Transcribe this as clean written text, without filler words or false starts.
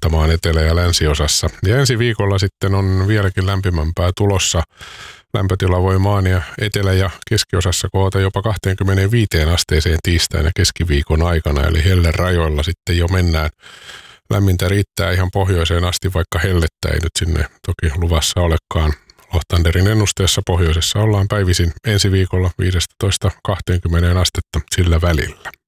maan etelä- ja länsiosassa. Ja ensi viikolla sitten on vieläkin lämpimämpää tulossa. Lämpötila voi maan ja etelä- ja keskiosassa kohota jopa 25 asteeseen tiistaina keskiviikon aikana, eli hellen rajoilla sitten jo mennään. Lämmintä riittää ihan pohjoiseen asti, vaikka hellettä ei nyt sinne toki luvassa olekaan. Lohtanderin ennusteessa pohjoisessa ollaan päivisin ensi viikolla 15-20 astetta sillä välillä.